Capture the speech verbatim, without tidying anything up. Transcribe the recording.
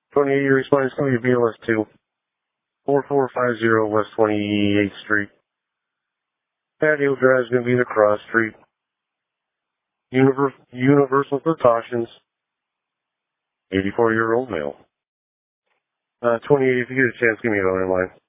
twenty-eight, your response is going to be B L S two. four four five zero West twenty-eighth Street. Patio Drive is going to be the cross street. Univers universal precautions. eighty-four-year-old male. Uh, twenty-eight, if you get a chance, give me a line.